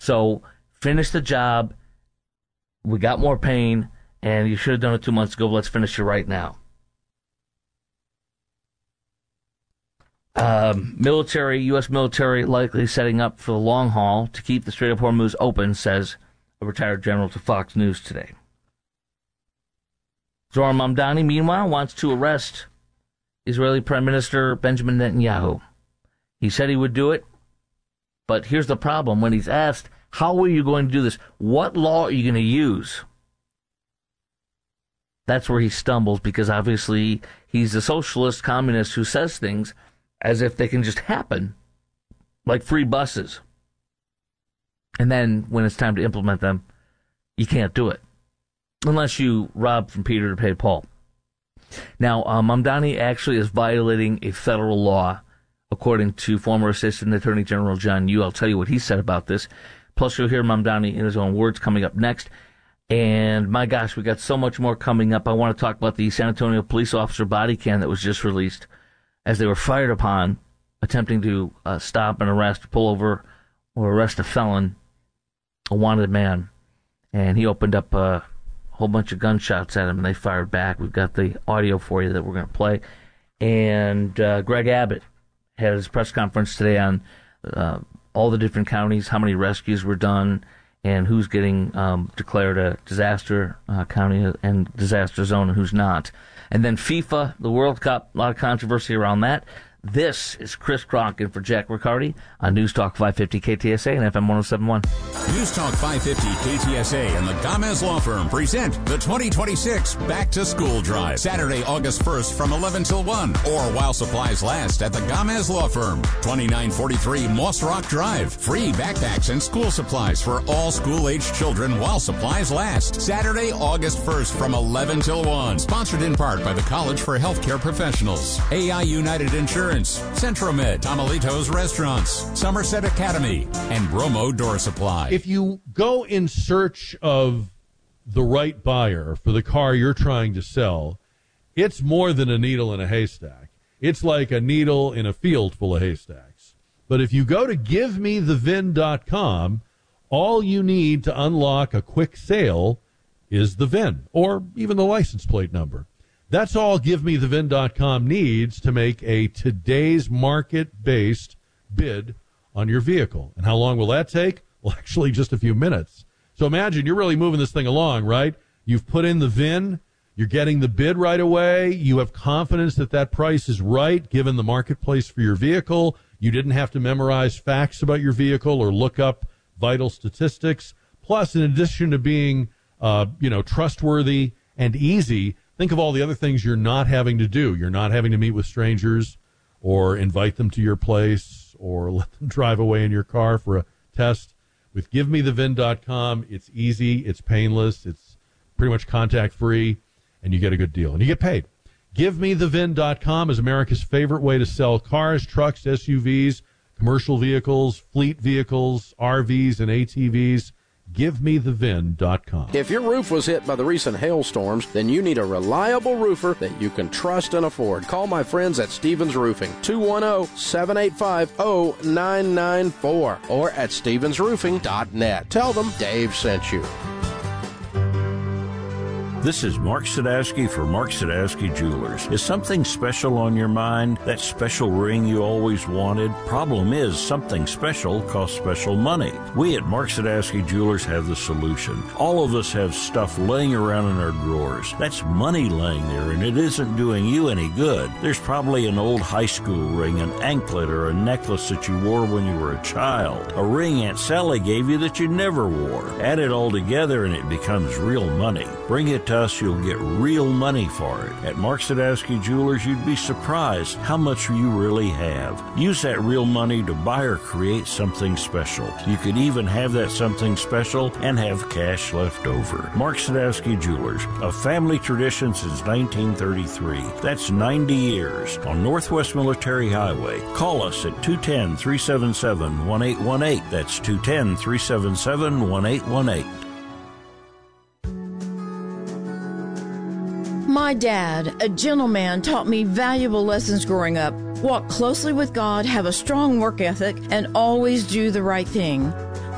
So finish the job. We got more pain, and you should have done it 2 months ago. Let's finish it right now. U.S. military likely setting up for the long haul to keep the Strait of Hormuz open, says a retired general to Fox News today. Zohran Mamdani, meanwhile, wants to arrest Israeli Prime Minister Benjamin Netanyahu. He said he would do it, but here's the problem. When he's asked, how are you going to do this? What law are you going to use? That's where he stumbles, because obviously he's a socialist communist who says things as if they can just happen, like free buses. And then when it's time to implement them, you can't do it, unless you rob from Peter to pay Paul. Now, Mamdani actually is violating a federal law, according to former Assistant Attorney General John Yoo. I'll tell you what he said about this. Plus, you'll hear Mamdani in his own words coming up next. And my gosh, we got so much more coming up. I want to talk about the San Antonio police officer body cam that was just released as they were fired upon attempting to stop and arrest, pull over, or arrest a felon, a wanted man. And he opened up a whole bunch of gunshots at him, and they fired back. We've got the audio for you that we're going to play. And Greg Abbott had his press conference today on all the different counties, how many rescues were done, and who's getting declared a disaster county and disaster zone and who's not. And then FIFA, the World Cup, a lot of controversy around that. This is Chris Kronkin for Jack Riccardi on News Talk 550 KTSA and FM 107.1. News Talk 550 KTSA and the Gamez Law Firm present the 2026 Back to School Drive. Saturday, August 1st from 11 till 1, or while supplies last at the Gamez Law Firm. 2943 Moss Rock Drive. Free backpacks and school supplies for all school-aged children while supplies last. Saturday, August 1st from 11 till 1. Sponsored in part by the College for Healthcare Professionals, AI United Insurance, Centromed, Tamalitos Restaurants, Somerset Academy, and Bromo Door Supply. If you go in search of the right buyer for the car you're trying to sell, it's more than a needle in a haystack. It's like a needle in a field full of haystacks. But if you go to GiveMeTheVIN.com, all you need to unlock a quick sale is the VIN, or even the license plate number. That's all GiveMeTheVIN.com needs to make a today's market-based bid on your vehicle. And how long will that take? Well, actually, just a few minutes. So imagine you're really moving this thing along, right? You've put in the VIN. You're getting the bid right away. You have confidence that that price is right, given the marketplace for your vehicle. You didn't have to memorize facts about your vehicle or look up vital statistics. Plus, in addition to being, trustworthy and easy, think of all the other things you're not having to do. You're not having to meet with strangers or invite them to your place or let them drive away in your car for a test. With GiveMeTheVIN.com, it's easy, it's painless, it's pretty much contact-free, and you get a good deal. And you get paid. GiveMeTheVIN.com is America's favorite way to sell cars, trucks, SUVs, commercial vehicles, fleet vehicles, RVs, and ATVs. GiveMeTheVIN.com. If your roof was hit by the recent hailstorms, then you need a reliable roofer that you can trust and afford. Call my friends at Stevens Roofing, 210-785-0994, or at stevensroofing.net. Tell them Dave sent you. This is Mark Sadowski for Mark Sadowski Jewelers. Is something special on your mind? That special ring you always wanted? Problem is, something special costs special money. We at Mark Sadowski Jewelers have the solution. All of us have stuff laying around in our drawers. That's money laying there, and it isn't doing you any good. There's probably an old high school ring, an anklet, or a necklace that you wore when you were a child. A ring Aunt Sally gave you that you never wore. Add it all together and it becomes real money. Bring it to us, you'll get real money for it. At Mark Sadowski Jewelers, you'd be surprised how much you really have. Use that real money to buy or create something special. You could even have that something special and have cash left over. Mark Sadowski Jewelers, a family tradition since 1933. That's 90 years on Northwest Military Highway. Call us at 210-377-1818. That's 210-377-1818. My dad, a gentleman, taught me valuable lessons growing up. Walk closely with God, have a strong work ethic, and always do the right thing.